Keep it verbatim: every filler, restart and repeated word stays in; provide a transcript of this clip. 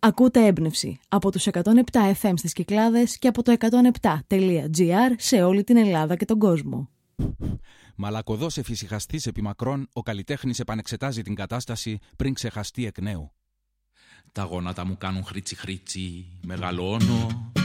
Ακούτε έμπνευση από τους εκατόν επτά εφ εμ στις Κυκλάδες και από το εκατόν επτά τελεία τζι άρ σε όλη την Ελλάδα και τον κόσμο. Μαλακωδός εφησυχαστής επί μακρόν, ο καλλιτέχνης επανεξετάζει την κατάσταση πριν ξεχαστεί εκ νέου. Τα γόνατα μου κάνουν χρήτσι χρήτσι, μεγαλώνω,